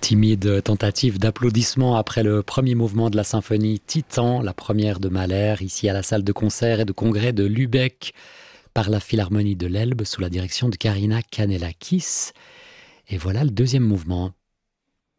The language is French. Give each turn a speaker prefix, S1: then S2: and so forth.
S1: Timide tentative d'applaudissement après le premier mouvement de la symphonie Titan, la première de Mahler, ici à la salle de concert et de congrès de Lübeck, par la Philharmonie de l'Elbe, sous la direction de Karina Kanellakis. Et voilà le deuxième mouvement.